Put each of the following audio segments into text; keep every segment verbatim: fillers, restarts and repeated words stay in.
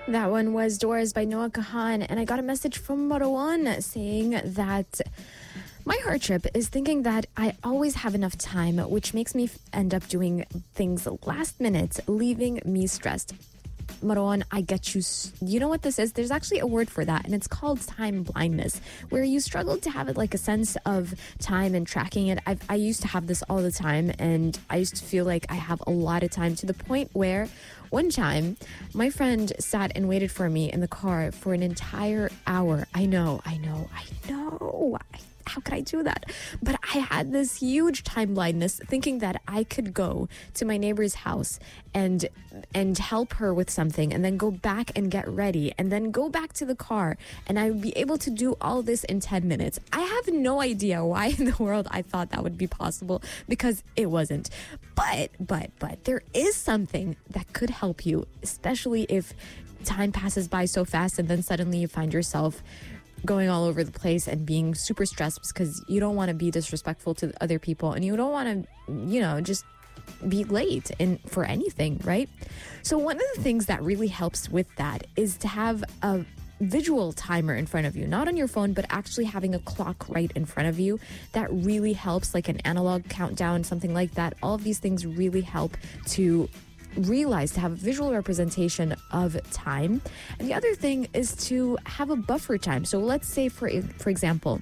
That one was Doors by Noah Kahan, and I got a message from Marwan saying that my hardship is thinking that I always have enough time, which makes me f- end up doing things last minute, leaving me stressed. Marwan, I get you. S- you know what this is? There's actually a word for that, and it's called time blindness, where you struggle to have it like a sense of time and tracking it. I've, I used to have this all the time, and I used to feel like I have a lot of time, to the point where one time my friend sat and waited for me in the car for an entire hour. I know, I know, I know. I How could I do that? But I had this huge time blindness, thinking that I could go to my neighbor's house and and help her with something, and then go back and get ready, and then go back to the car, and I would be able to do all this in ten minutes. I have no idea why in the world I thought that would be possible, because it wasn't. But, but, but there is something that could help you, especially if time passes by so fast and then suddenly you find yourself going all over the place and being super stressed because you don't want to be disrespectful to other people, and you don't want to, you know, just be late in for anything, right? So one of the things that really helps with that is to have a visual timer in front of you, not on your phone, but actually having a clock right in front of you. That really helps, like an analog countdown, something like that. All of these things really help to realize, to have a visual representation of time. And the other thing is to have a buffer time. So let's say, for for example,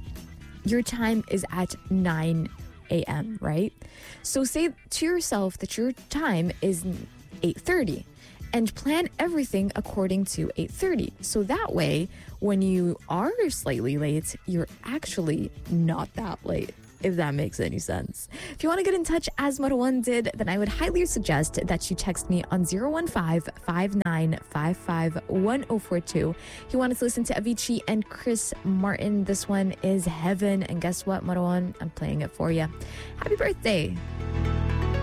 your time is at nine a.m., right? So say to yourself that your time is eight thirty, and plan everything according to eight thirty. So that way, when you are slightly late, you're actually not that late, if that makes any sense. If you want to get in touch as Marwan did, then I would highly suggest that you text me on zero one five, five nine five five, one zero four two. If you wanted to listen to Avicii and Chris Martin, this one is Heaven. And guess what, Marwan? I'm playing it for you. Happy birthday.